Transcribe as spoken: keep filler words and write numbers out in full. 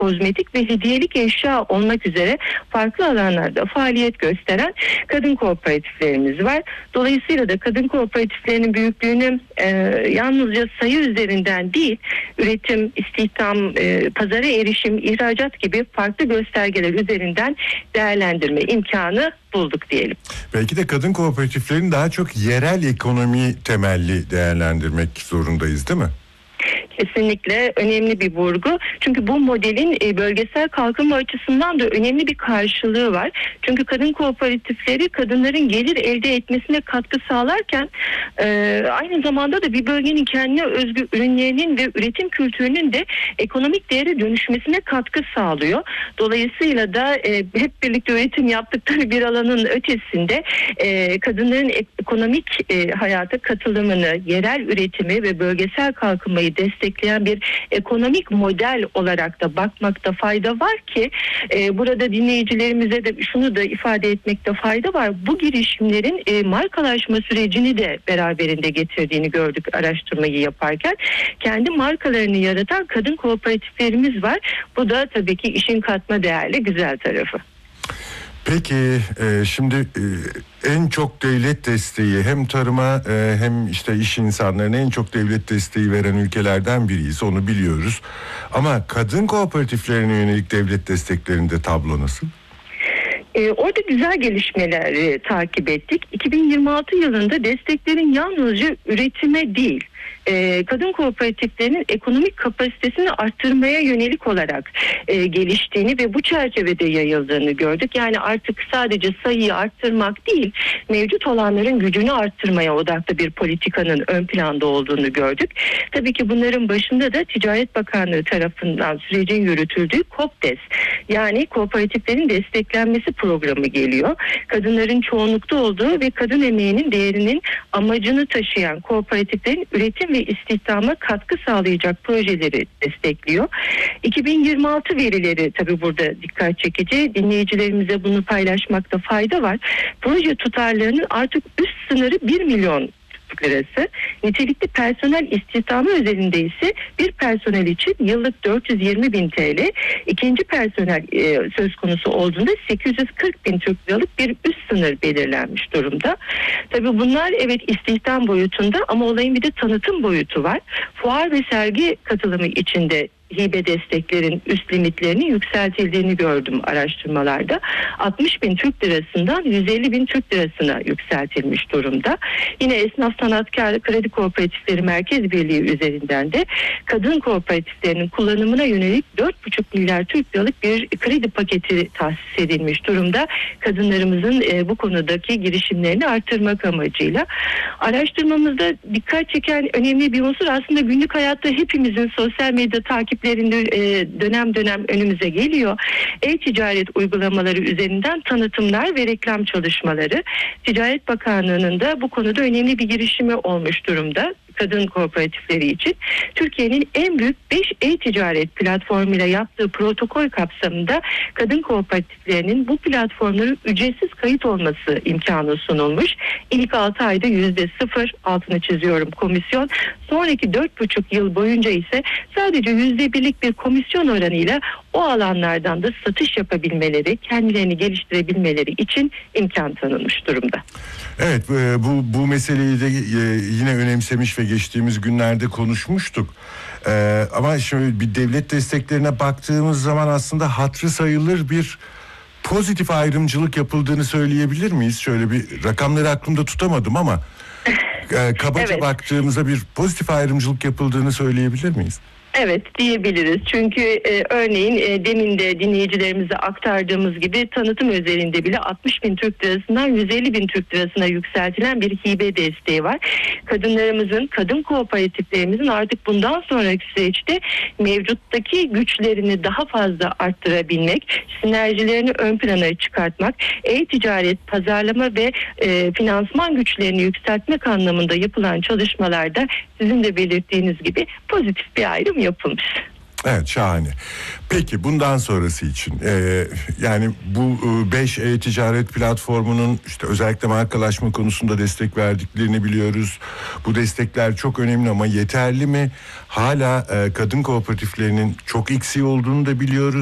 kozmetik ve hediyelik eşya olmak üzere farklı alanlarda faaliyet gösteren kadın kooperatiflerimiz var. Dolayısıyla da kadın kooperatiflerinin büyüklüğünü e, yalnızca sayı üzerinden değil, üretim, istihdam, e, pazara erişim, ihracat gibi farklı göstergeler üzerinden değerlendirme imkanı bulduk diyelim. Belki de kadın kooperatiflerini daha çok yerel ekonomi temelli değerlendirmek zorundayız, değil mi? Kesinlikle önemli bir vurgu. Çünkü bu modelin bölgesel kalkınma açısından da önemli bir karşılığı var. Çünkü kadın kooperatifleri kadınların gelir elde etmesine katkı sağlarken e, aynı zamanda da bir bölgenin kendine özgü ürünlerinin ve üretim kültürünün de ekonomik değere dönüşmesine katkı sağlıyor. Dolayısıyla da e, hep birlikte üretim yaptıkları bir alanın ötesinde e, kadınların ekonomik e, hayata katılımını, yerel üretimi ve bölgesel kalkınmayı destekleyen bir ekonomik model olarak da bakmakta fayda var ki e, burada dinleyicilerimize de şunu da ifade etmekte fayda var. Bu girişimlerin e, markalaşma sürecini de beraberinde getirdiğini gördük araştırmayı yaparken. Kendi markalarını yaratan kadın kooperatiflerimiz var. Bu da tabii ki işin katma değerli güzel tarafı. Peki e, şimdi e, en çok devlet desteği hem tarıma e, hem işte iş insanlarına en çok devlet desteği veren ülkelerden biriyiz, onu biliyoruz. Ama kadın kooperatiflerine yönelik devlet desteklerinde tablo nasıl? Ee, orada güzel gelişmeleri takip ettik. iki bin yirmi altı yılında desteklerin yalnızca üretime değil, e, kadın kooperatiflerinin ekonomik kapasitesini arttırmaya yönelik olarak e, geliştiğini ve bu çerçevede yayıldığını gördük. Yani artık sadece sayıyı arttırmak değil, mevcut olanların gücünü arttırmaya odaklı bir politikanın ön planda olduğunu gördük. Tabii ki bunların başında da Ticaret Bakanlığı tarafından sürecin yürütüldüğü KOPDES, yani kooperatiflerin desteklenmesi programı geliyor. Kadınların çoğunlukta olduğu ve kadın emeğinin değerinin amacını taşıyan kooperatiflerin üretim ve istihdama katkı sağlayacak projeleri destekliyor. iki bin yirmi altı verileri tabii burada dikkat çekici. Dinleyicilerimize bunu paylaşmakta fayda var. Proje tutarlarının artık üst sınırı bir milyon lirası. Nitelikli personel istihdamı özelinde ise bir personel için yıllık dört yüz yirmi bin T L, ikinci personel e, söz konusu olduğunda sekiz yüz kırk bin Türk liralık bir üst sınır belirlenmiş durumda. Tabii bunlar evet istihdam boyutunda ama olayın bir de tanıtım boyutu var. Fuar ve sergi katılımı içinde hibe desteklerin üst limitlerinin yükseltildiğini gördüm araştırmalarda. altmış bin Türk lirasından yüz elli bin Türk lirasına yükseltilmiş durumda. Yine Esnaf Sanatkar Kredi Kooperatifleri Merkez Birliği üzerinden de kadın kooperatiflerinin kullanımına yönelik dört buçuk milyar Türk liralık bir kredi paketi tahsis edilmiş durumda. Kadınlarımızın e, bu konudaki girişimlerini arttırmak amacıyla. Araştırmamızda dikkat çeken önemli bir unsur aslında günlük hayatta hepimizin sosyal medya takip dönem dönem önümüze geliyor. E-ticaret uygulamaları üzerinden tanıtımlar ve reklam çalışmaları. Ticaret Bakanlığı'nın da bu konuda önemli bir girişimi olmuş durumda kadın kooperatifleri için. Türkiye'nin en büyük beş e-ticaret platformuyla yaptığı protokol kapsamında kadın kooperatiflerinin bu platformların ücretsiz kayıt olması imkanı sunulmuş. İlk altı ayda yüzde sıfır, altını çiziyorum, komisyon. Sonraki dört buçuk yıl boyunca ise sadece yüzde birlik bir komisyon oranıyla o alanlardan da satış yapabilmeleri, kendilerini geliştirebilmeleri için imkan tanınmış durumda. Evet, bu bu meseleyi de yine önemsemiş ve geçtiğimiz günlerde konuşmuştuk. Ee, ama şöyle bir devlet desteklerine baktığımız zaman aslında hatırı sayılır bir pozitif ayrımcılık yapıldığını söyleyebilir miyiz? Şöyle bir rakamları aklımda tutamadım ama e, kabaca evet, baktığımızda bir pozitif ayrımcılık yapıldığını söyleyebilir miyiz? Evet diyebiliriz. Çünkü e, örneğin e, demin de dinleyicilerimize aktardığımız gibi tanıtım özelinde bile altmış bin Türk lirasından yüz elli bin Türk lirasına yükseltilen bir hibe desteği var. Kadınlarımızın, kadın kooperatiflerimizin artık bundan sonraki süreçte mevcuttaki güçlerini daha fazla arttırabilmek, sinerjilerini ön plana çıkartmak, e-ticaret, pazarlama ve e, finansman güçlerini yükseltmek anlamında yapılan çalışmalarda sizin de belirttiğiniz gibi pozitif bir ayrım yapılmış. Evet, şahane. Peki bundan sonrası için e, yani bu beş e-ticaret platformunun işte özellikle markalaşma konusunda destek verdiklerini biliyoruz. Bu destekler çok önemli ama yeterli mi? Hala e, kadın kooperatiflerinin çok eksiği olduğunu da biliyoruz.